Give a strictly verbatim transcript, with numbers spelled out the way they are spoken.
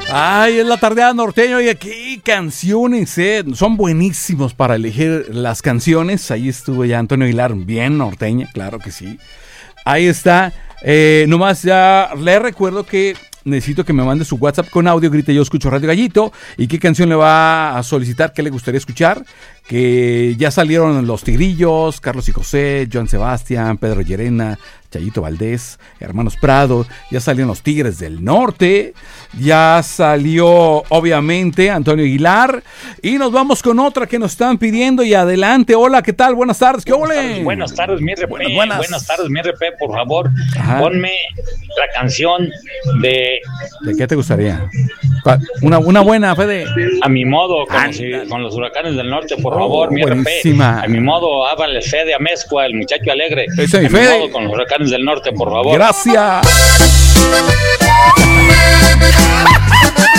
Ay, es la tardeada norteña. Oye, qué canciones, eh. Son buenísimos para elegir las canciones. Ahí estuvo ya Antonio Aguilar, bien norteña, claro que sí. Ahí está. Eh, nomás ya le recuerdo que necesito que me mande su WhatsApp con audio, grite yo escucho Radio Gallito, y qué canción le va a solicitar, qué le gustaría escuchar, que ya salieron Los Tigrillos, Carlos y José, Joan Sebastián, Pedro Llerena, Chayito Valdés, Hermanos Prado, ya salieron Los Tigres del Norte, ya salió obviamente Antonio Aguilar, y nos vamos con otra que nos están pidiendo, y adelante. Hola, ¿qué tal? Buenas tardes, ¿qué ole? Buenas tardes, mi R P, buenas, buenas. buenas tardes, mi R P, por favor, Ajá. Ponme la canción de... ¿De qué te gustaría? Una, una buena, Fede. A mi modo, con, Ah, los, con los Huracanes del Norte, por Oh, favor, mi buenísima. R P. A mi modo, háblale Fede Amezcua, el muchacho alegre. Ese es mi a mi Fede. modo, con los Huracanes del Norte, por favor. Gracias.